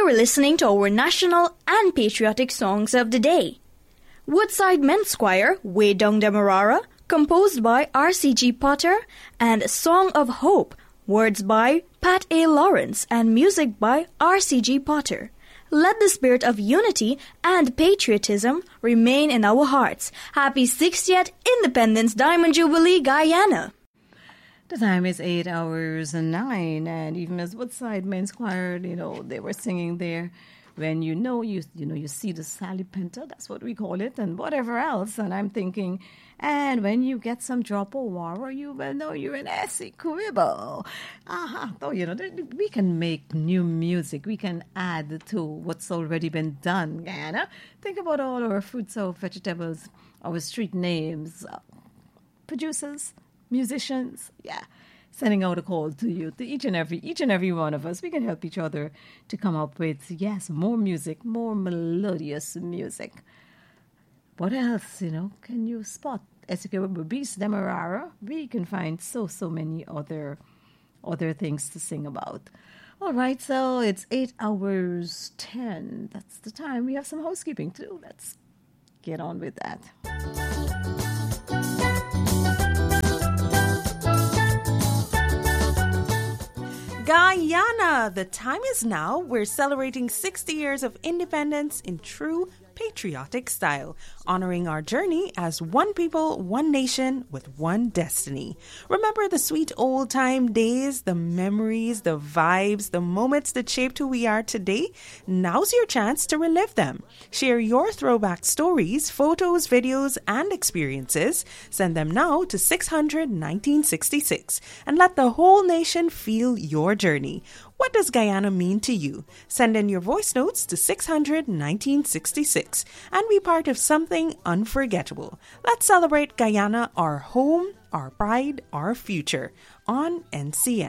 You're listening to our national and patriotic songs of the day. Woodside Men's Choir, Way Down Demerara, composed by R.C.G. Potter, and Song of Hope, words by Pat A. Lawrence and music by R.C.G. Potter. Let the spirit of unity and patriotism remain in our hearts. Happy 60th Independence Diamond Jubilee, Guyana! The time is 8 hours and 9, and even as Woodside Men's Choir, they were singing there. When you see the Sally Pinter, that's what we call it, and whatever else. And I'm thinking, and when you get some drop of water, you will know you're an Essie Quibble. So, we can make new music. We can add to what's already been done, Guyana. Think about all our fruits, our vegetables, our street names, producers, musicians, sending out a call to you, to each and every one of us. We can help each other to come up with, more music, more melodious music. What else, can you spot? Essequibo Beast, Demerara. We can find so many other things to sing about. All right, so it's 8 hours 10. That's the time. We have some housekeeping too. Let's get on with that. Guyana, the time is now. We're celebrating 60 years of independence in true patriotic style, honoring our journey as one people, one nation with one destiny. Remember the sweet old-time days, the memories, the vibes, the moments that shaped who we are today? Now's your chance to relive them. Share your throwback stories, photos, videos, and experiences. Send them now to 600-1966 and let the whole nation feel your journey. What does Guyana mean to you? Send in your voice notes to 600-1966 and be part of something unforgettable. Let's celebrate Guyana, our home, our pride, our future on NCN.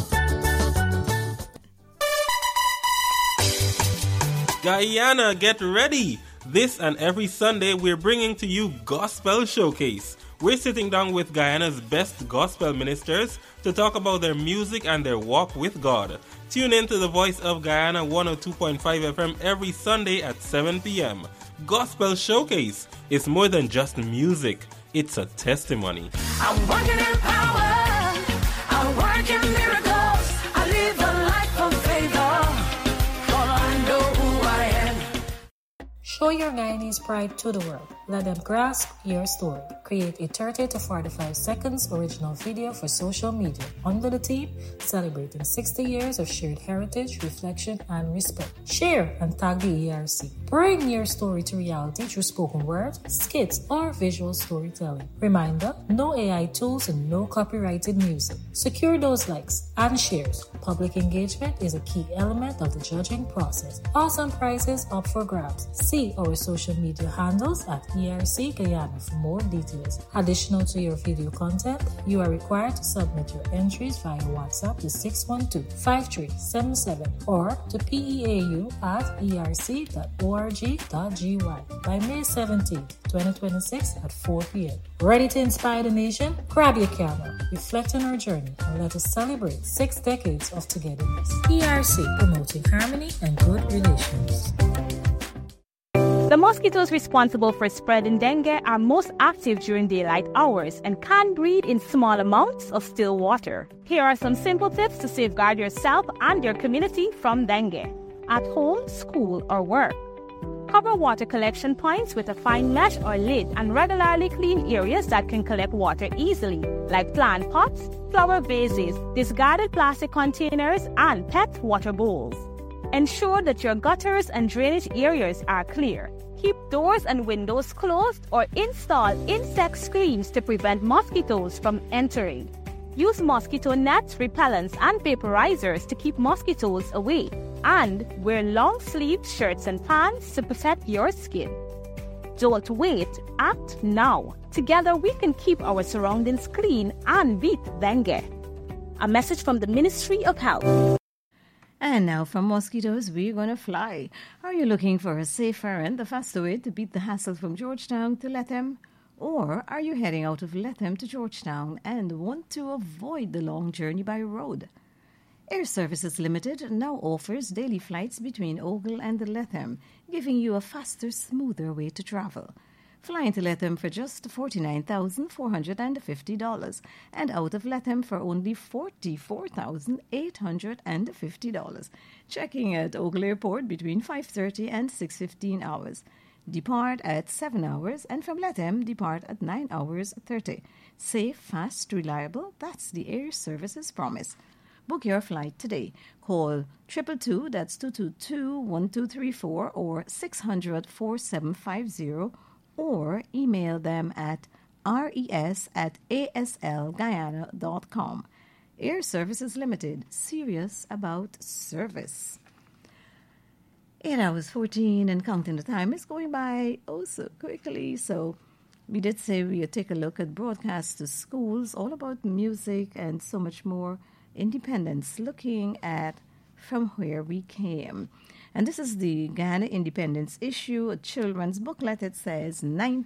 Guyana, get ready! This and every Sunday we're bringing to you Gospel Showcase. We're sitting down with Guyana's best gospel ministers to talk about their music and their walk with God. Tune in to the Voice of Guyana 102.5 FM every Sunday at 7 p.m. Gospel Showcase is more than just music. It's a testimony. I'm working in power. I work in miracles. I live a life of favor. For I know who I am. Show your Guyanese pride to the world. Let them grasp your story. Create a 30 to 45 seconds original video for social media under the theme celebrating 60 years of shared heritage, reflection, and respect. Share and tag the ERC. Bring your story to reality through spoken word, skits, or visual storytelling. Reminder, no AI tools and no copyrighted music. Secure those likes and shares. Public engagement is a key element of the judging process. Awesome prizes up for grabs. See our social media handles at ERC Guyana for more details. Additional to your video content, you are required to submit your entries via WhatsApp to 612-5377 or to peau@erc.org.gy by May 17, 2026 at 4 p.m. Ready to inspire the nation? Grab your camera, reflect on our journey, and let us celebrate 6 decades of togetherness. ERC, promoting harmony and good relations. The mosquitoes responsible for spreading dengue are most active during daylight hours and can breed in small amounts of still water. Here are some simple tips to safeguard yourself and your community from dengue. At home, school, or work. Cover water collection points with a fine mesh or lid and regularly clean areas that can collect water easily, like plant pots, flower vases, discarded plastic containers, and pet water bowls. Ensure that your gutters and drainage areas are clear. Keep doors and windows closed or install insect screens to prevent mosquitoes from entering. Use mosquito nets, repellents, and vaporizers to keep mosquitoes away. And wear long-sleeved shirts and pants to protect your skin. Don't wait, act now. Together we can keep our surroundings clean and beat dengue. A message from the Ministry of Health. And now from mosquitoes, we're going to fly. Are you looking for a safe errand, the faster way to beat the hassle from Georgetown to Lethem? Or are you heading out of Lethem to Georgetown and want to avoid the long journey by road? Air Services Limited now offers daily flights between Ogle and Lethem, giving you a faster, smoother way to travel. Fly into Lethem for just $49,450 and out of Lethem for only $44,850. Checking at Ogle Airport between 5:30 and 6:15 hours. Depart at 7 hours and from Lethem depart at 9 hours 30. Safe, fast, reliable, that's the Air Services promise. Book your flight today. Call 222, that's 222-1234 or 600-4750 or email them at res@aslguyana.com. Air Services Limited, serious about service. 8 hours 14 and counting the time is going by oh so quickly. So we did say we would take a look at broadcasts to schools, all about music and so much more. Independence, looking at from where we came. And this is the Guyana Independence issue, a children's booklet. It says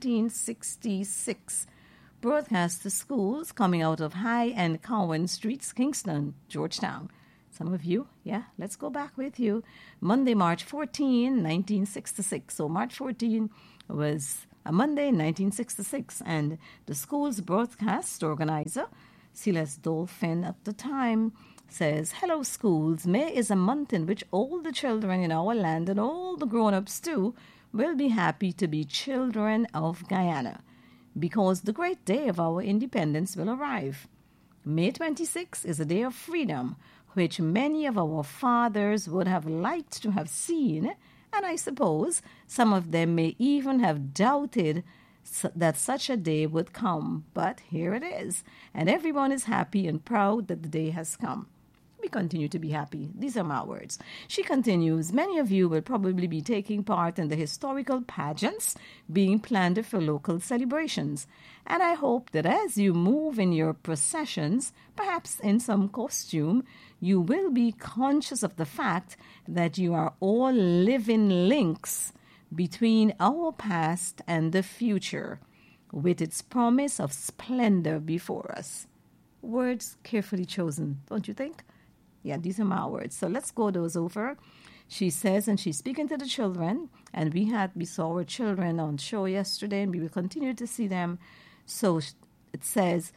1966. Broadcast to schools coming out of High and Cowan Streets, Kingston, Georgetown. Some of you, yeah, let's go back with you. Monday, March 14, 1966. So March 14 was a Monday, 1966. And the school's broadcast organizer, Celeste Dolphin at the time, says, "Hello schools, May is a month in which all the children in our land and all the grown-ups too will be happy to be children of Guyana, because the great day of our independence will arrive. May 26 is a day of freedom, which many of our fathers would have liked to have seen, and I suppose some of them may even have doubted that such a day would come, but here it is, and everyone is happy and proud that the day has come. We continue to be happy." These are my words. She continues, "Many of you will probably be taking part in the historical pageants being planned for local celebrations, and I hope that as you move in your processions, perhaps in some costume, you will be conscious of the fact that you are all living links between our past and the future, with its promise of splendor before us." Words carefully chosen, don't you think? Yeah, these are my words. So let's go those over. She says, and she's speaking to the children, and we saw our children on show yesterday, and we will continue to see them. So it says,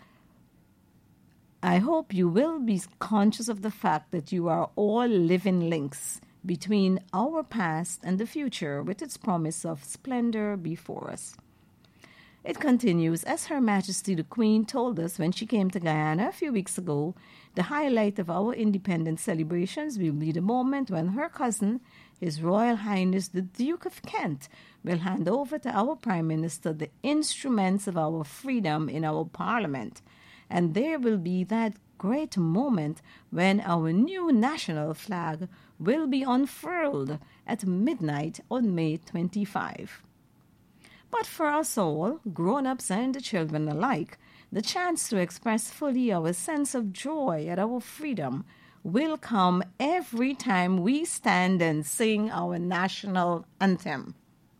"I hope you will be conscious of the fact that you are all living links between our past and the future, with its promise of splendor before us." It continues, "As Her Majesty the Queen told us when she came to Guyana a few weeks ago, the highlight of our independence celebrations will be the moment when her cousin, His Royal Highness the Duke of Kent, will hand over to our Prime Minister the instruments of our freedom in our Parliament. And there will be that great moment when our new national flag will be unfurled at midnight on May 25. But for us all, grown-ups and the children alike, the chance to express fully our sense of joy at our freedom will come every time we stand and sing our national anthem."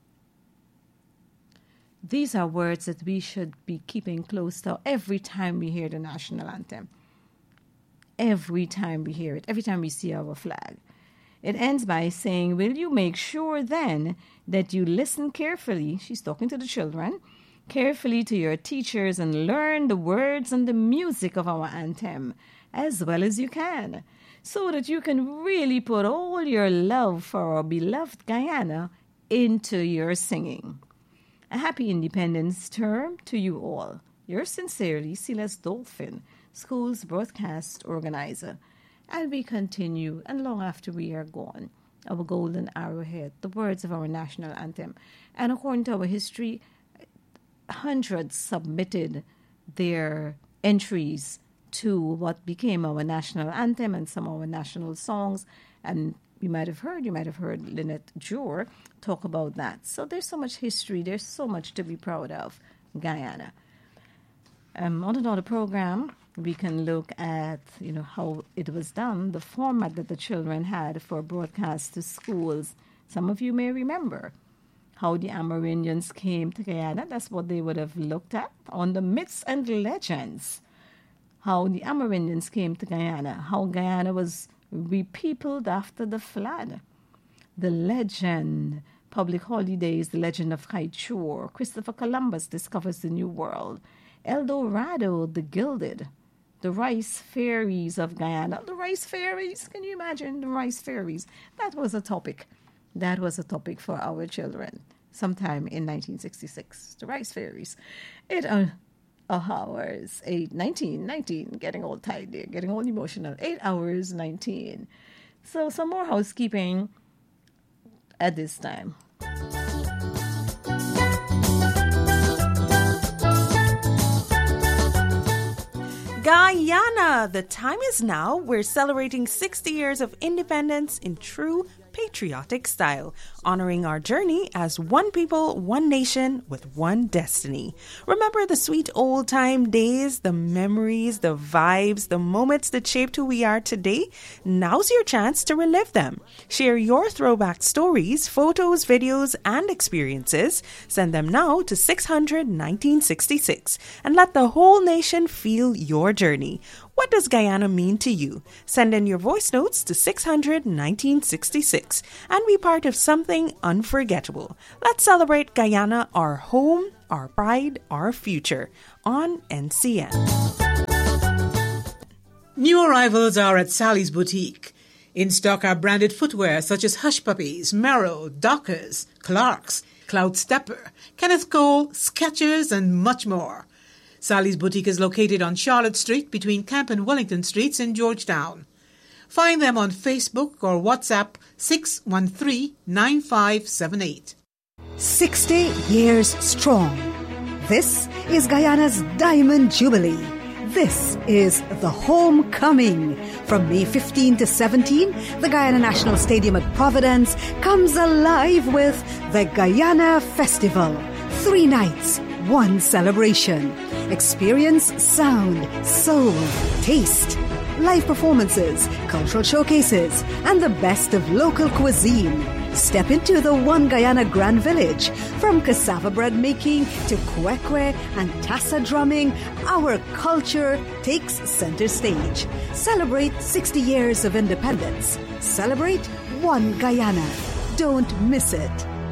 These are words that we should be keeping close to every time we hear the national anthem. Every time we hear it, every time we see our flag. It ends by saying, "Will you make sure then that you listen carefully," she's talking to the children, "carefully to your teachers and learn the words and the music of our anthem as well as you can, so that you can really put all your love for our beloved Guyana into your singing. A happy Independence Term to you all. Yours sincerely, Celeste Dolphin, School's broadcast organizer." And we continue, and long after we are gone, our golden arrowhead, the words of our national anthem. And according to our history, hundreds submitted their entries to what became our national anthem and some of our national songs. And you might have heard Lynette Jure talk about that. So there's so much history, there's so much to be proud of, Guyana. On another program, we can look at, how it was done, the format that the children had for broadcast to schools. Some of you may remember how the Amerindians came to Guyana. That's what they would have looked at on the myths and legends. how the Amerindians came to Guyana, how Guyana was repeopled after the flood. The legend, public holidays, the legend of Kaichur, Christopher Columbus discovers the New World, El Dorado, the Gilded, the rice fairies of Guyana. The rice fairies, can you imagine the rice fairies? That was a topic. That was a topic for our children sometime in 1966. The rice fairies. 8 hours, 19, getting all tired there, getting all emotional. 8 hours, 19. So some more housekeeping at this time. Guyana, the time is now. We're celebrating 60 years of independence in true patriotic style, honoring our journey as one people, one nation with one destiny. Remember the sweet old time days, the memories, the vibes, the moments that shaped who we are today? Now's your chance to relive them. Share your throwback stories, photos, videos, and experiences. Send them now to 600 1966 and let the whole nation feel your journey. What does Guyana mean to you? Send in your voice notes to 600 1966 and be part of something unforgettable. Let's celebrate Guyana, our home, our pride, our future on NCN. New arrivals are at Sally's Boutique. In stock are branded footwear such as Hush Puppies, Merrow, Dockers, Clarks, Cloud Stepper, Kenneth Cole, Skechers, and much more. Sally's Boutique is located on Charlotte Street between Camp and Wellington Streets in Georgetown. Find them on Facebook or WhatsApp 613-9578. 60 years strong. This is Guyana's Diamond Jubilee. This is the homecoming. From May 15 to 17, the Guyana National Stadium at Providence comes alive with the Guyana Festival. 3 nights, 1 celebration. Experience sound, soul, taste, live performances, cultural showcases, and the best of local cuisine. Step into the One Guyana Grand Village. From cassava bread making to kwekwe and tassa drumming, our culture takes center stage. Celebrate 60 years of independence. Celebrate One Guyana. Don't miss it.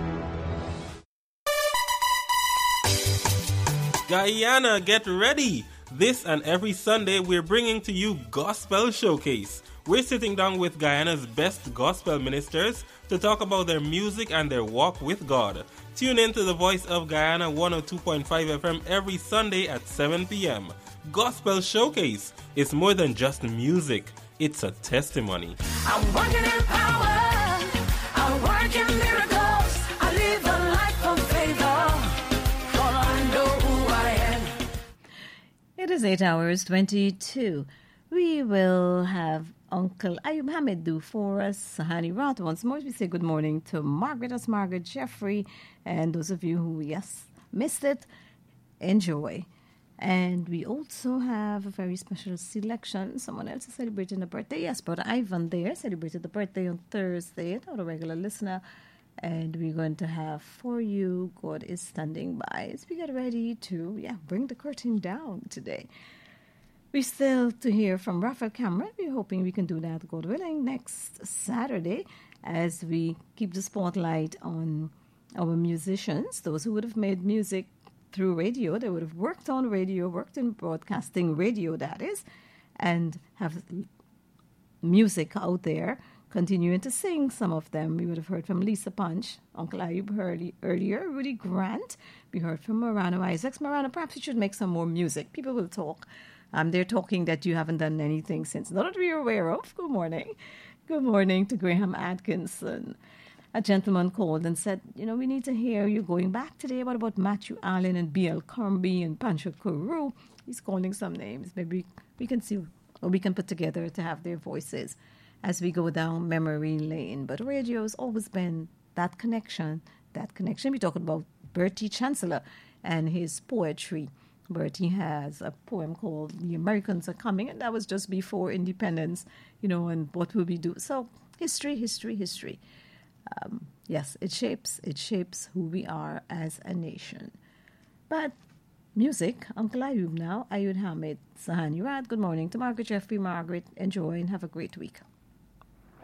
Guyana, get ready! This and every Sunday we're bringing to you Gospel Showcase. We're sitting down with Guyana's best gospel ministers to talk about their music and their walk with God. Tune in to the Voice of Guyana 102.5 FM every Sunday at 7 p.m. Gospel Showcase is more than just music. It's a testimony. I'm working in power. I work in miracles. I live a life of favor. For I know who I am. It is 8 hours, 22. We will have Uncle Ayub Hamid do for us Sahani Roth. Once more, we say good morning to Margaret as Margaret Jeffrey, and those of you who, missed it, enjoy. And we also have a very special selection. Someone else is celebrating a birthday. Yes, Brother Ivan there celebrated the birthday on Thursday, not a regular listener. And we're going to have for you, God is standing by, as we get ready to, bring the curtain down today. We still to hear from Raphael Cameron. We're hoping we can do that, God willing, next Saturday as we keep the spotlight on our musicians, those who would have made music through radio. They would have worked on radio, worked in broadcasting radio, that is, and have music out there, continuing to sing. Some of them we would have heard from Lisa Punch, Uncle Ayub earlier, Rudy Grant. We heard from Morano Isaacs. Morano, perhaps you should make some more music. People will talk. They're talking that you haven't done anything since. Not that we're aware of. Good morning. Good morning to Graham Atkinson. A gentleman called and said, we need to hear you going back today. What about Matthew Allen and B.L. Kirby and Pancho Kuru? He's calling some names. Maybe we can see what we can put together to have their voices as we go down memory lane. But radio has always been that connection. We talk about Bertie Chancellor and his poetry. Bertie has a poem called The Americans Are Coming, and that was just before independence, and what will we do? So history. Yes, it shapes who we are as a nation. But Music, Uncle Ayub now. Ayub Hamid, Sahani Rad. Good morning to Margaret Jeffrey. Margaret, enjoy and have a great week.